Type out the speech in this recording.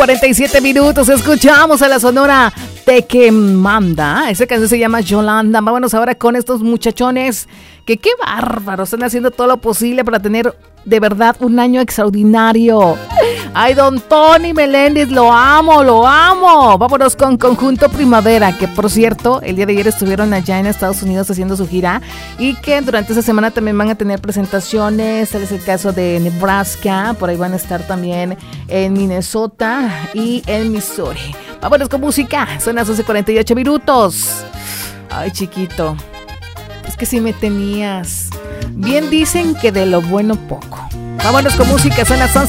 47 minutos, escuchamos a la Sonora Tequemanda. Esa canción se llama Yolanda. Vámonos ahora con estos muchachones que qué bárbaros, están haciendo todo lo posible para tener de verdad un año extraordinario. Ay, don Tony Meléndez, lo amo, lo amo. Vámonos con Conjunto Primavera, que por cierto, el día de ayer estuvieron allá en Estados Unidos haciendo su gira y que durante esta semana también van a tener presentaciones. Tal es el caso de Nebraska, por ahí van a estar también en Minnesota y en Missouri. Vámonos con música, son las 11:48 minutos. Ay, chiquito, es que si me tenías. Bien dicen que de lo bueno poco. Vámonos con música, son las